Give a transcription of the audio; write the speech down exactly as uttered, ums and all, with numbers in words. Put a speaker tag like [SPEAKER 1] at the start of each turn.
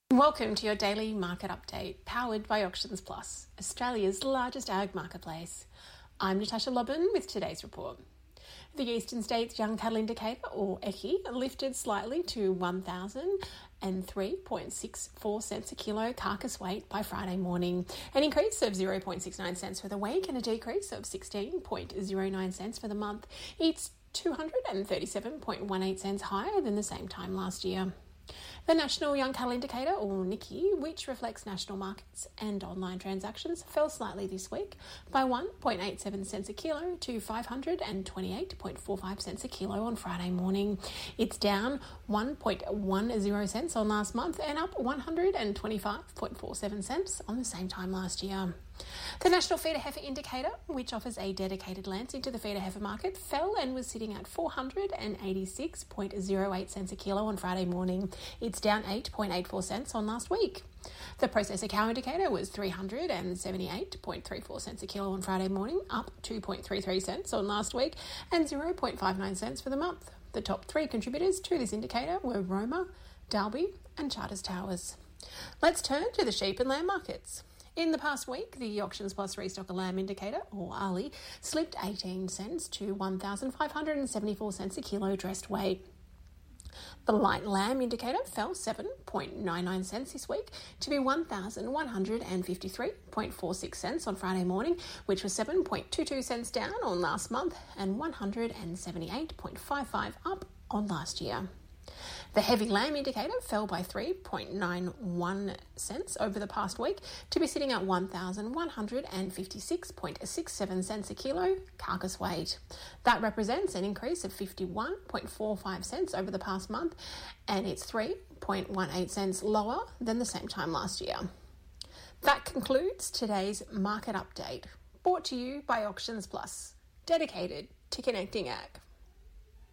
[SPEAKER 1] Welcome to your daily market update, powered by Auctions Plus, Australia's largest ag marketplace. I'm Natasha Lobban with today's report. The Eastern States Young Cattle Indicator, or E C I, lifted slightly to one thousand three point six four cents a kilo carcass weight by Friday morning, an increase of zero point six nine cents for the week and a decrease of sixteen point zero nine cents for the month. It's two hundred thirty-seven point one eight cents higher than the same time last year. The National Young Cattle Indicator, or N I C I, which reflects national markets and online transactions, fell slightly this week by one point eight seven cents a kilo to five hundred twenty-eight point four five cents a kilo on Friday morning. It's down one point one zero cents on last month and up one hundred twenty-five point four seven cents on the same time last year. The National Feeder Heifer Indicator, which offers a dedicated lens into the feeder heifer market, fell and was sitting at four hundred eighty-six point zero eight cents a kilo on Friday morning. It's down eight point eight four cents on last week. The Processor Cow Indicator was three hundred seventy-eight point three four cents a kilo on Friday morning, up two point three three cents on last week and zero point five nine cents for the month. The top three contributors to this indicator were Roma, Dalby and Charters Towers. Let's turn to the sheep and lamb markets. In the past week, the Auctions Plus Restocker Lamb Indicator, or A L I, slipped eighteen cents to one thousand five hundred seventy-four cents a kilo dressed weight. The Light Lamb Indicator fell seven point nine nine cents this week to be one thousand one hundred fifty-three point four six cents on Friday morning, which was seven point two two cents down on last month and one hundred seventy-eight point five five up on last year. The Heavy Lamb Indicator fell by three point nine one cents over the past week to be sitting at one thousand one hundred fifty-six point six seven cents a kilo carcass weight. That represents an increase of fifty-one point four five cents over the past month, and it's three point one eight cents lower than the same time last year. That concludes today's market update, brought to you by Auctions Plus, dedicated to connecting ag.